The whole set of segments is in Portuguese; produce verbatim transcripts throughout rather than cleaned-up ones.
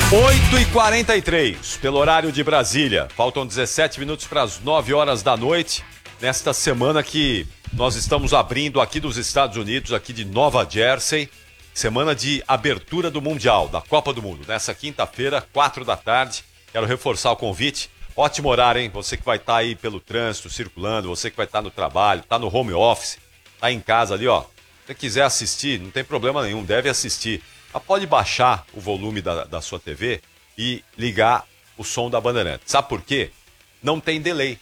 oito e quarenta e três, pelo horário de Brasília. Faltam dezessete minutos para as nove horas da noite, nesta semana que nós estamos abrindo aqui dos Estados Unidos, aqui de Nova Jersey, semana de abertura do Mundial, da Copa do Mundo. Nessa quinta-feira, quatro da tarde, quero reforçar o convite. Ótimo horário, hein? Você que vai estar aí pelo trânsito, circulando, você que vai estar no trabalho, está no home office, está em casa ali, ó. Se você quiser assistir, não tem problema nenhum, deve assistir. Mas pode baixar o volume da, da sua T V e ligar o som da Bandeirantes. Sabe por quê? Não tem delay.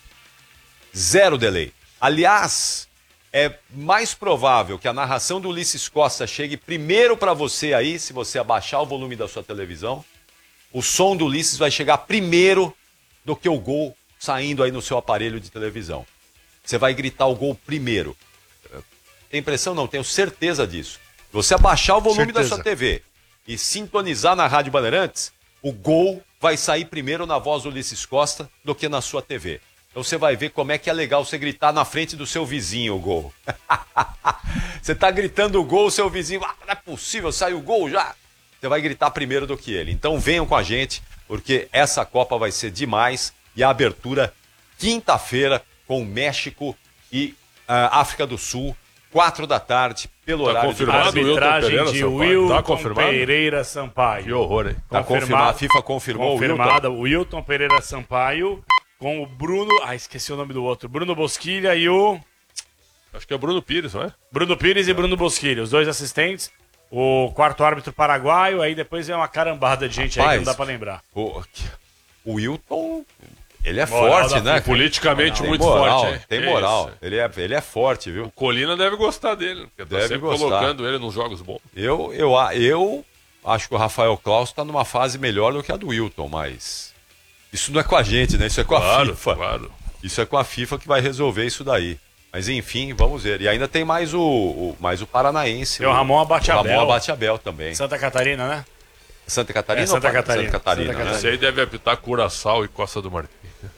Zero delay. Aliás, é mais provável que a narração do Ulisses Costa chegue primeiro para você aí, se você abaixar o volume da sua televisão. O som do Ulisses vai chegar primeiro do que o gol saindo aí no seu aparelho de televisão. Você vai gritar o gol primeiro. Tem impressão? Não, tenho certeza disso. Se você abaixar o volume certeza. da sua T V e sintonizar na Rádio Bandeirantes, o gol vai sair primeiro na voz do Ulisses Costa do que na sua T V. Então você vai ver como é que é legal você gritar na frente do seu vizinho o gol. Você tá gritando o gol, o seu vizinho, ah, não é possível, saiu o gol já. Você vai gritar primeiro do que ele. Então venham com a gente, porque essa Copa vai ser demais. E a abertura quinta-feira com México e uh, África do Sul, quatro da tarde, pelo tá horário confirmado de arbitragem de Wilton tá confirmado? Pereira Sampaio. Que horror, hein? Tá confirmado. A FIFA confirmou confirmada, o Wilton. Wilton Pereira Sampaio com o Bruno... Ah, esqueci o nome do outro. Bruno Bosquilha e o... Acho que é o Bruno Pires, não é? Bruno Pires e Bruno Bosquilha, os dois assistentes. O quarto árbitro paraguaio, aí depois vem uma carambada de gente. Rapaz, aí que não dá pra lembrar. O, o Wilton... Ele é moral forte, né? Politicamente tem muito moral, forte, hein? Tem Que moral. isso? Ele é, ele é forte, viu? O Colina deve gostar dele, porque tá Deve sempre gostar. colocando ele nos jogos bons. Eu, eu, eu acho que o Rafael Claus está numa fase melhor do que a do Wilton, mas isso não é com a gente, né? Isso é com claro, a FIFA. Claro. Isso é com a FIFA que vai resolver isso daí. Mas enfim, vamos ver. E ainda tem mais o, o, mais o paranaense. Tem o Ramon Abateabel. O Ramon Abateabel também. Santa Catarina, né? Santa Catarina é, Santa ou Catarina. Santa Catarina, Santa Catarina. né? Esse aí deve apitar Curaçao e Costa do Marfim.